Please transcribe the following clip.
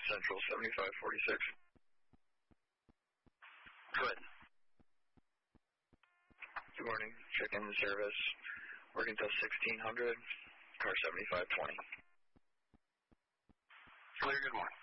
Central 7546. Good. Good morning. Check in the service. Working till 1600. Car 7520. Clear, good morning.